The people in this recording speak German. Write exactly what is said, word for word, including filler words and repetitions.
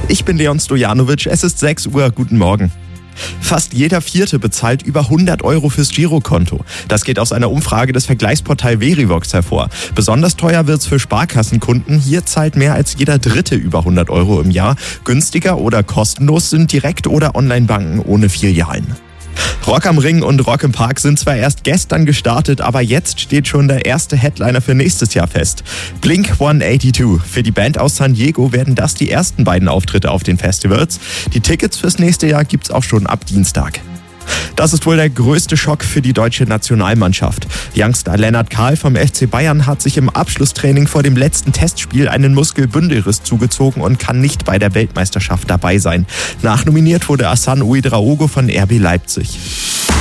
Ich bin Leon Stojanovic, es ist sechs Uhr, guten Morgen. Fast jeder Vierte bezahlt über hundert Euro fürs Girokonto. Das geht aus einer Umfrage des Vergleichsportals Verivox hervor. Besonders teuer wird's für Sparkassenkunden. Hier zahlt mehr als jeder Dritte über hundert Euro im Jahr. Günstiger oder kostenlos sind Direkt- oder Online-Banken ohne Filialen. Rock am Ring und Rock im Park sind zwar erst gestern gestartet, aber jetzt steht schon der erste Headliner für nächstes Jahr fest. Blink hundertzweiundachtzig. Für die Band aus San Diego werden das die ersten beiden Auftritte auf den Festivals. Die Tickets fürs nächste Jahr gibt's auch schon ab Dienstag. Das ist wohl der größte Schock für die deutsche Nationalmannschaft. Youngster Lennart Kahl vom F C Bayern hat sich im Abschlusstraining vor dem letzten Testspiel einen Muskelbündelriss zugezogen und kann nicht bei der Weltmeisterschaft dabei sein. Nachnominiert wurde Hassan Ouedraogo von R B Leipzig.